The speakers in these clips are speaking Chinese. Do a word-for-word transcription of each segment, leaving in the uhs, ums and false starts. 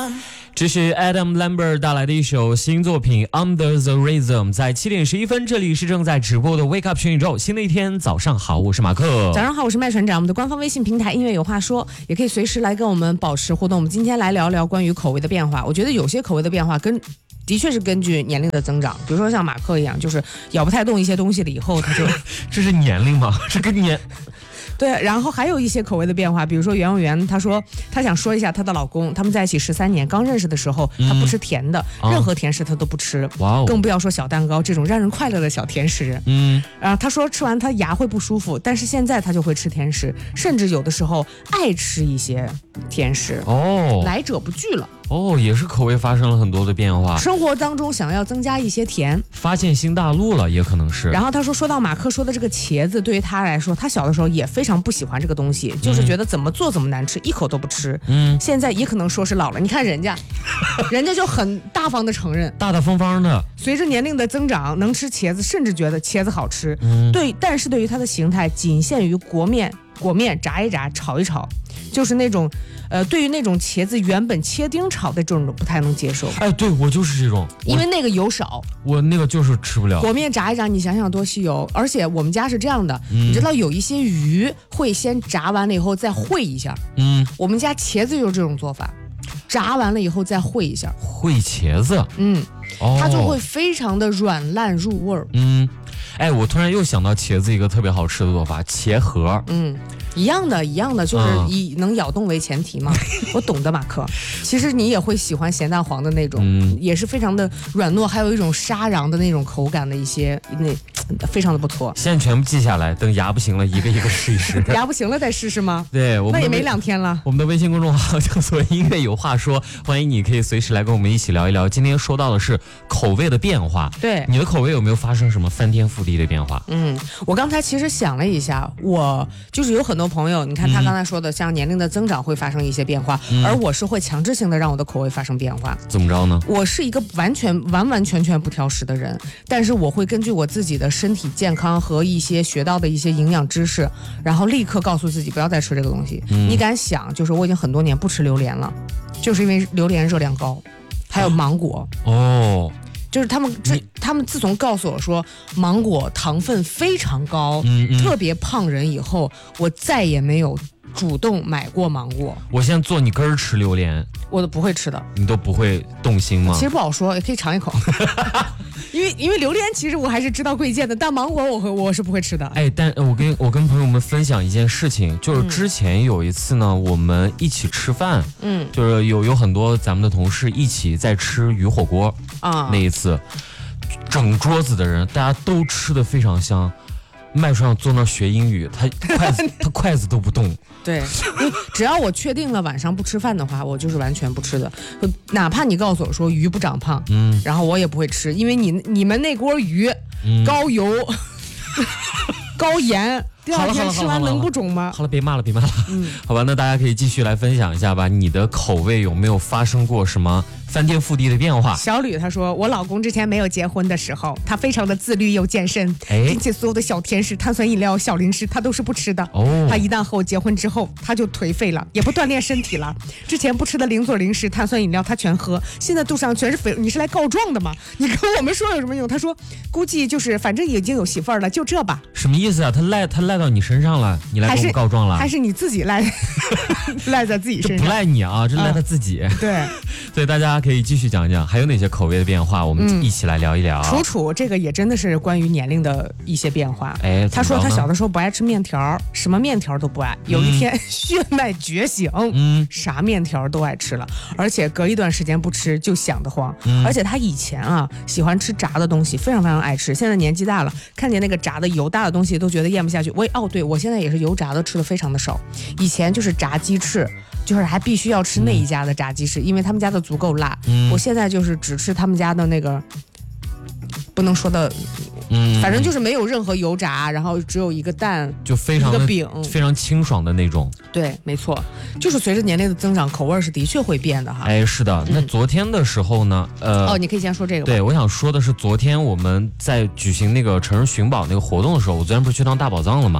这是 Adam Lambert 带来的一首新作品 Under the Rhythm， 在七点十一分，这里是正在直播的 Wake Up 全宇宙。新的一天，早上好，我是马克。 早上好，我是麦船长。我们的官方微信平台音乐有话说，也可以随时来跟我们保持互动。我们今天来聊聊关于口味的变化。我觉得有些口味的变化跟的确是根据年龄的增长，比如说像马克一样，就是咬不太动一些东西了以后，他就这是年龄吗？是跟年。 对，然后还有一些口味的变化，比如说袁咏媛，她说她想说一下她的老公，他们在一起十三年，刚认识的时候，她不吃甜的，嗯、任何甜食她都不吃， 哇、哦， 更不要说小蛋糕这种让人快乐的小甜食。 嗯， 然后她说吃完她牙会不舒服，但是现在她就会吃甜食，甚至有的时候爱吃一些甜食。 哦， 来者不拒了。 哦，也是口味发生了很多的变化， 生活当中想要增加一些甜， 发现新大陆了，也可能是。 然后他说，说到马克说的这个茄子，对于他来说，他小的时候也非常不喜欢这个东西，就是觉得怎么做怎么难吃，一口都不吃。嗯，现在也可能说是老了，你看人家，人家就很大方的承认， 大大方方的。 随着年龄的增长，能吃茄子，甚至觉得茄子好吃。嗯，对，但是对于它的形态，仅限于裹面、裹面炸一炸、炒一炒。就是那种，呃，对于那种茄子原本切丁炒的这种不太能接受。 哎，对我就是这种， 因为那个油少， 我那个就是吃不了。 裹面炸一炸，你想想多吸油。而且我们家是这样的，嗯、你知道有一些鱼会先炸完了以后再烩一下。嗯，我们家茄子就是这种做法，炸完了以后再烩一下。 烩茄子， 嗯，哦、它就会非常的软烂入味儿。 嗯，哎，我突然又想到茄子一个特别好吃的做法，茄盒。 嗯。一样的，一样的，就是以能咬动为前提嘛。嗯、我懂得，马克。其实你也会喜欢咸蛋黄的那种，嗯、也是非常的软糯，还有一种沙瓤的那种口感的一些，那非常的不错。 现在全部记下来，等牙不行了，一个一个试一试。 牙不行了再试试吗？ 对，我们那也没两天了。 我们的微信公众号叫做音乐有话说，欢迎你可以随时来跟我们一起聊一聊。今天说到的是口味的变化， 对， 你的口味有没有发生什么翻天覆地的变化？ 嗯，我刚才其实想了一下，我就是有很多朋友，你看他刚才说的，像年龄的增长会发生一些变化，嗯、而我是会强制性的让我的口味发生变化。 怎么着呢？ 我是一个完全完完全全不挑食的人，但是我会根据我自己的身体健康和一些学到的一些营养知识，然后立刻告诉自己不要再吃这个东西。嗯、你敢想，就是我已经很多年不吃榴莲了，就是因为榴莲热量高，还有芒果。 哦。 就是他们这，他们自从告诉我说芒果糖分非常高，嗯嗯特别胖人以后，我再也没有主动买过芒果。 我现在做你根儿吃榴莲， 我都不会吃的。 你都不会动心吗？ 其实不好说，也可以尝一口。因为因为榴莲其实我还是知道贵贱的，但芒果我会我是不会吃的。 哎，但我跟我跟朋友们分享一件事情，就是之前有一次呢，嗯、我们一起吃饭，嗯，就是有有很多咱们的同事一起在吃鱼火锅啊，那一次，整桌子的人大家都吃得非常香。麦船长坐那学英语，他筷子他筷子都不动。 对，只要我确定了晚上不吃饭的话，我就是完全不吃的。哪怕你告诉我说鱼不长胖，嗯，然后我也不会吃，因为你你们那锅鱼、嗯、高油、高盐。第二天吃完能不肿吗？ 好了，别骂了，别骂了。嗯，好吧，那大家可以继续来分享一下吧，你的口味有没有发生过什么翻天覆地的变化？ 小吕他说，我老公之前没有结婚的时候，他非常的自律又健身，并且所有的小甜食、碳酸饮料、小零食他都是不吃的。哦，他一旦和我结婚之后，他就颓废了，也不锻炼身体了。之前不吃的零嘴零食、碳酸饮料他全喝，现在肚上全是肥。你是来告状的吗？你跟我们说有什么用？他说，估计就是反正已经有媳妇儿了，就这吧。 什么意思啊？他赖他赖到你身上了，你来给我们告状了？ 还是你自己赖赖在自己身上？ 这不赖你啊，这赖他自己。 嗯、对， 所以大家可以继续讲讲，还有哪些口味的变化，我们一起来聊一聊。 楚楚，这个也真的是关于年龄的一些变化。 哎， 他说他小的时候不爱吃面条，什么面条都不爱。有一天、嗯、血脉觉醒，嗯，啥面条都爱吃了，而且隔一段时间不吃就想得慌。嗯、而且他以前啊喜欢吃炸的东西，非常非常爱吃。现在年纪大了，看见那个炸的油大的东西都觉得咽不下去。我也哦，对我现在也是油炸的吃的非常的少。以前就是炸鸡翅。就是还必须要吃那一家的炸鸡翅，嗯、因为他们家的足够辣。嗯、我现在就是只吃他们家的那个，不能说的，嗯，反正就是没有任何油炸，然后只有一个蛋， 就非常一个饼， 非常清爽的那种。 对，没错，就是随着年龄的增长，口味是的确会变的哈。 哎，是的。那昨天的时候呢，呃， 哦，你可以先说这个吧。 对，我想说的是，昨天我们在举行那个城市寻宝那个活动的时候，我昨天不是去趟大宝藏了吗？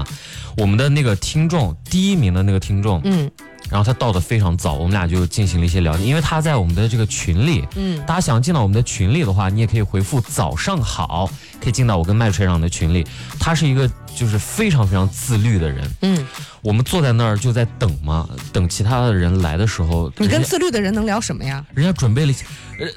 我们的那个听众第一名的那个听众，嗯。然后他到的非常早，我们俩就进行了一些聊天，因为他在我们的这个群里，嗯，大家想进到我们的群里的话，你也可以回复早上好，可以进到我跟麦船长的群里。他是一个就是非常非常自律的人，嗯，我们坐在那儿就在等嘛，等其他的人来的时候， 你跟自律的人能聊什么呀？ 人家准备了一些，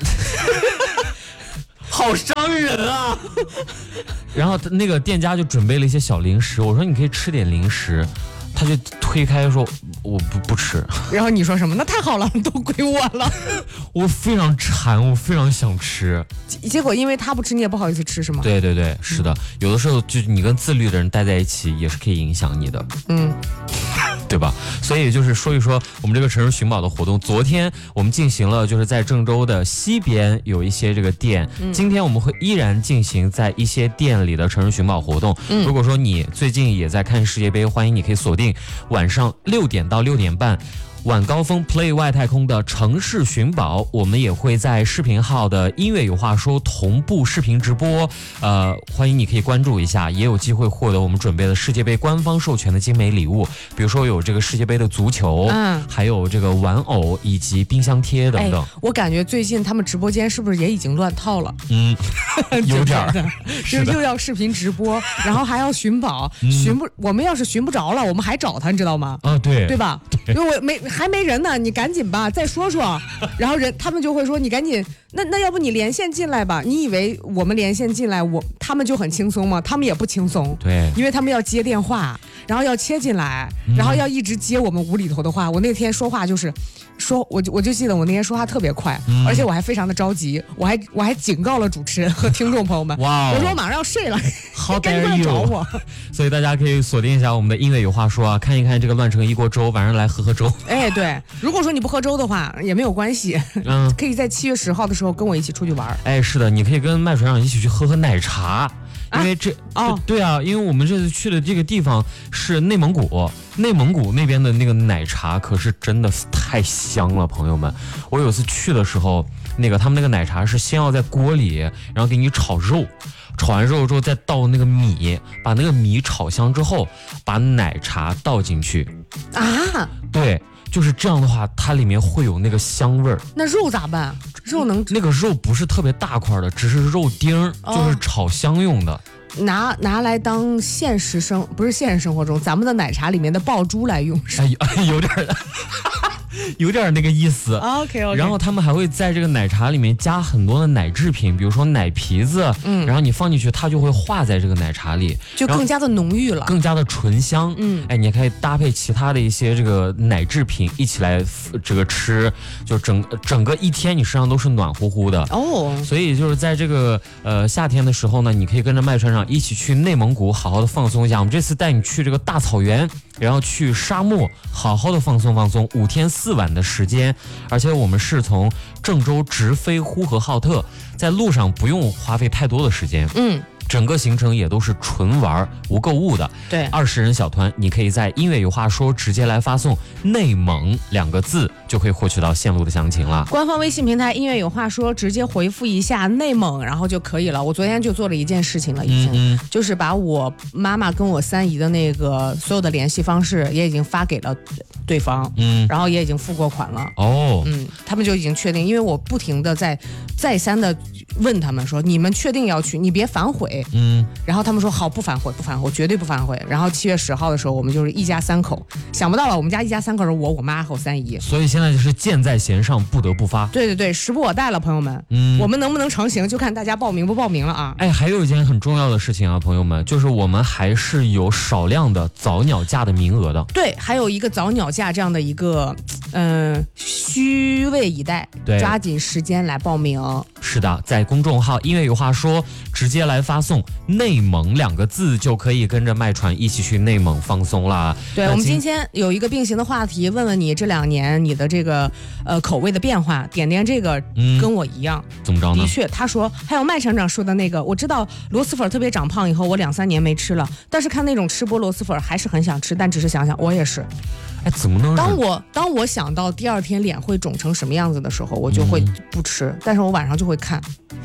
好伤人啊！然后那个店家就准备了一些小零食，我说你可以吃点零食。他就推开说我不不吃， 然后你说什么？那太好了，都归我了。 我非常馋，我非常想吃， 结果因为他不吃，你也不好意思吃是吗？ 对对对，是的，有的时候就你跟自律的人待在一起，也是可以影响你的，嗯，对吧？所以就是说一说我们这个城市寻宝的活动。昨天我们进行了，就是在郑州的西边有一些这个店，嗯、今天我们会依然进行在一些店里的城市寻宝活动。嗯、如果说你最近也在看世界杯，欢迎你可以锁定晚上六点到六点半。晚高峰 Play 外太空的城市寻宝，我们也会在视频号的音乐有话说同步视频直播，呃，欢迎你可以关注一下，也有机会获得我们准备的世界杯官方授权的精美礼物，比如说有这个世界杯的足球，嗯，还有这个玩偶以及冰箱贴等等。 我感觉最近他们直播间是不是也已经乱套了？ 嗯，有点儿， 是又要视频直播，然后还要寻宝，嗯、寻不，我们要是寻不着了，我们还找他，你知道吗？ 啊，对， 对吧？因为我没。还没人呢，你赶紧吧，再说说。然后人他们就会说你赶紧，那那要不你连线进来吧？你以为我们连线进来，我他们就很轻松吗？他们也不轻松， 对， 因为他们要接电话，然后要切进来，然后要一直接我们无厘头的话。我那天说话就是说，我就我就记得我那天说话特别快，嗯、而且我还非常的着急，我还我还警告了主持人和听众朋友们，哇，我说我马上要睡了， 好赶紧来找我。 所以大家可以锁定一下我们的音乐有话说啊，看一看这个乱成一锅粥，晚上来喝喝粥。 哎，对，如果说你不喝粥的话也没有关系，嗯，可以在七月十号的时候跟我一起出去玩。 哎，是的，你可以跟麦船长一起去喝喝奶茶。因为这哦，对啊，因为我们这次去的这个地方是内蒙古，内蒙古那边的那个奶茶可是真的太香了，朋友们。我有次去的时候，那个他们那个奶茶是先要在锅里，然后给你炒肉，炒完肉之后再倒那个米，把那个米炒香之后，把奶茶倒进去啊，对。就是这样的话，它里面会有那个香味儿。 那肉咋办？肉能那个肉不是特别大块的，只是肉丁，哦、就是炒香用的。 拿拿来当现实生不是现实生活中咱们的奶茶里面的爆珠来用是？ 哎，有点儿。有点那个意思 ，OK OK。 然后他们还会在这个奶茶里面加很多的奶制品，比如说奶皮子，嗯，然后你放进去，它就会化在这个奶茶里， 就更加的浓郁了， 更加的醇香。嗯，哎，你可以搭配其他的一些这个奶制品一起来这个吃，就整整个一天你身上都是暖乎乎的哦。所以就是在这个呃夏天的时候呢，你可以跟着麦船长一起去内蒙古好好的放松一下。我们这次带你去这个大草原，然后去沙漠好好的放松放松，五天四晚的时间，而且我们是从郑州直飞呼和浩特，在路上不用花费太多的时间，嗯，整个行程也都是纯玩无购物的。 对， 二十人小团，你可以在音乐有话说直接来发送内蒙两个字，就可以获取到线路的详情了。 官方微信平台音乐有话说，直接回复一下内蒙，然后就可以了。我昨天就做了一件事情了，已经、嗯嗯、就是把我妈妈跟我三姨的那个所有的联系方式也已经发给了对方，嗯，然后也已经付过款了。哦，嗯，他们就已经确定，因为我不停的在再三的问他们说，你们确定要去，你别反悔。嗯，然后他们说好，不反悔，不反悔，绝对不反悔。然后七月十号的时候，我们就是一家三口，想不到了，我们家一家三口是我、我妈和我三姨。 所以现在就是箭在弦上，不得不发。 对对对，时不我待了，朋友们。嗯，我们能不能成行，就看大家报名不报名了啊。 哎，还有一件很重要的事情啊，朋友们，就是我们还是有少量的早鸟价的名额的。 对，还有一个早鸟价这样的一个，嗯、呃，虚位以待，对，抓紧时间来报名。 是的，在公众号音乐有话说，直接来发送内蒙两个字，就可以跟着麦传一起去内蒙放松啦。 对，我们今天有一个并行的话题，问问你这两年你的这个呃口味的变化。点点这个跟我一样， 嗯、怎么着呢？ 的确，他说还有麦厂长说的那个，我知道螺蛳粉特别长胖以后，我两三年没吃了，但是看那种吃播螺蛳粉还是很想吃，但只是想想，我也是。 哎，怎么能？ 当我当我想到第二天脸会肿成什么样子的时候，我就会不吃，嗯、但是我晚上就会看。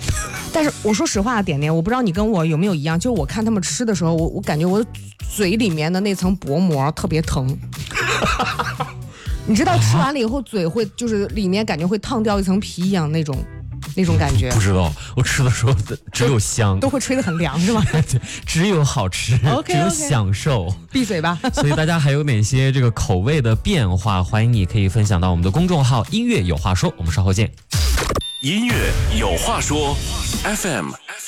但是我说实话，点点，我不知道你跟我有没有一样，就是我看他们吃的时候，我我感觉我嘴里面的那层薄膜特别疼。你知道吃完了以后嘴会就是里面感觉会烫掉一层皮一样那种那种感觉。 不知道，我吃的时候只有香， 都会吹得很凉是吗？ 只有好吃， okay, 只有享受。 Okay. 闭嘴吧。 所以大家还有哪些这个口味的变化，欢迎你可以分享到我们的公众号音乐有话说，我们稍后见。 音乐有话说 F M